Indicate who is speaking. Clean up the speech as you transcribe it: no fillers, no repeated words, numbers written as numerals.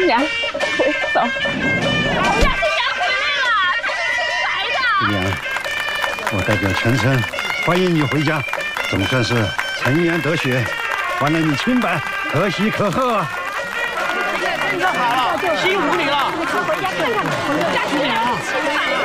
Speaker 1: 新娘回走。我家新娘回来了，她是清白的。
Speaker 2: 新娘，我代表全村欢迎你回家，总算是沉冤得雪，还了你清白，可喜可贺啊！
Speaker 3: 真好了，辛苦你了。
Speaker 1: 回家看看我们家新娘清白。